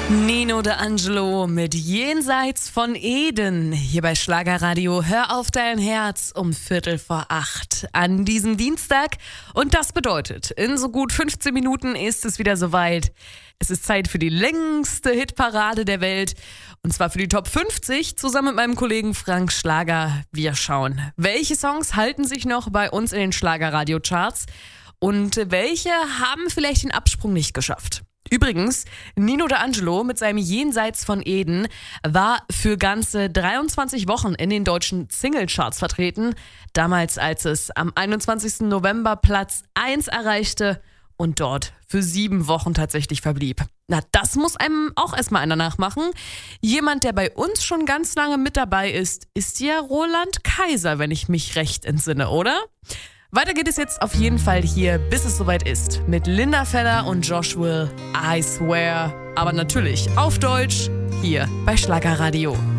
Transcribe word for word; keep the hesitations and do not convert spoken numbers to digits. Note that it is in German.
Nino D'Angelo mit Jenseits von Eden. Hier bei Schlagerradio. Hör auf dein Herz um Viertel vor acht an diesem Dienstag. Und das bedeutet, in so gut fünfzehn Minuten ist es wieder soweit. Es ist Zeit für die längste Hitparade der Welt. Und zwar für die Top fünfzig zusammen mit meinem Kollegen Frank Schlager. Wir schauen, welche Songs halten sich noch bei uns in den Schlagerradio-Charts und welche haben vielleicht den Absprung nicht geschafft. Übrigens, Nino D'Angelo mit seinem Jenseits von Eden war für ganze dreiundzwanzig Wochen in den deutschen Singlecharts vertreten. Damals, als es am einundzwanzigsten November Platz eins erreichte und dort für sieben Wochen tatsächlich verblieb. Na, das muss einem auch erstmal einer nachmachen. Jemand, der bei uns schon ganz lange mit dabei ist, ist ja Roland Kaiser, wenn ich mich recht entsinne, oder? Weiter geht es jetzt auf jeden Fall hier, bis es soweit ist, mit Linda Feller und Josh Will, I Swear. Aber natürlich auf Deutsch, hier bei Schlagerradio.